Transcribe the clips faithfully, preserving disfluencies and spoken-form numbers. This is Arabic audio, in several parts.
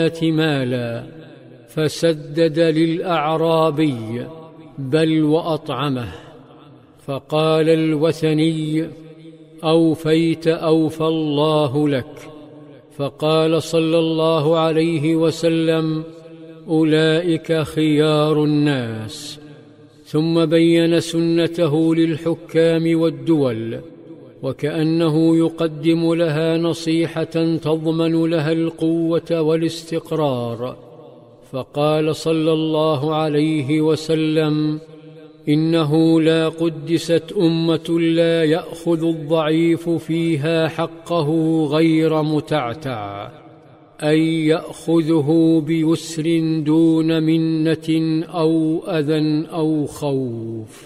مالا فسدد للأعرابي بل وأطعمه. فقال الوثني: أوفيت أوفى الله لك. فقال صلى الله عليه وسلم: أولئك خيار الناس. ثم بين سنته للحكام والدول، وكأنه يقدم لها نصيحة تضمن لها القوة والاستقرار. فقال صلى الله عليه وسلم: إنه لا قدست أمة لا يأخذ الضعيف فيها حقه غير متعتع، أي يأخذه بيسر دون منة أو أذى أو خوف.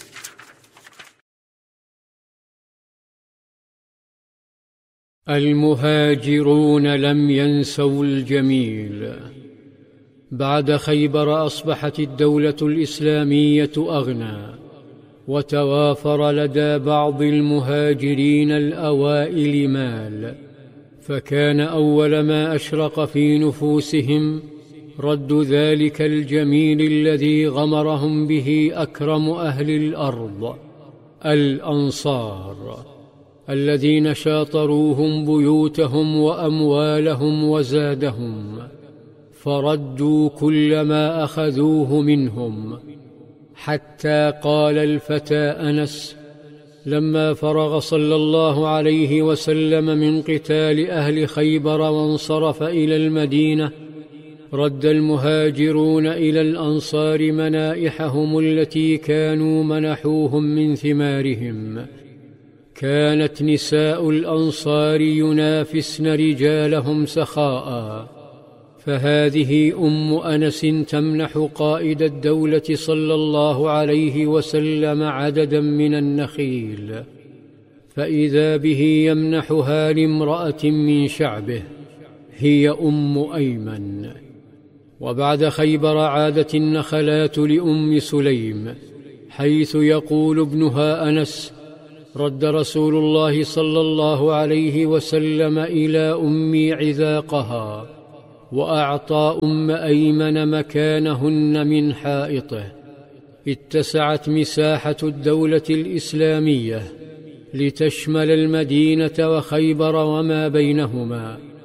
المهاجرون لم ينسوا الجميل. بعد خيبر أصبحت الدولة الإسلامية أغنى، وتوافر لدى بعض المهاجرين الأوائل مال، فكان أول ما أشرق في نفوسهم رد ذلك الجميل الذي غمرهم به أكرم أهل الأرض، الأنصار، الذين شاطروهم بيوتهم وأموالهم وزادهم، فردوا كل ما أخذوه منهم. حتى قال الفتى أنس لما فرغ صلى الله عليه وسلم من قتال أهل خيبر وانصرف إلى المدينة: رد المهاجرون إلى الأنصار منائحهم التي كانوا منحوهم من ثمارهم. كانت نساء الأنصار ينافسن رجالهم سخاء، فهذه أم أنس تمنح قائد الدولة صلى الله عليه وسلم عددا من النخيل، فإذا به يمنحها لامرأة من شعبه، هي أم أيمن. وبعد خيبر عادت النخلات لأم سليم، حيث يقول ابنها أنس: رد رسول الله صلى الله عليه وسلم إلى أمي عذاقها، وأعطى أم أيمن مكانهن من حائطه. اتسعت مساحة الدولة الإسلامية لتشمل المدينة وخيبر وما بينهما،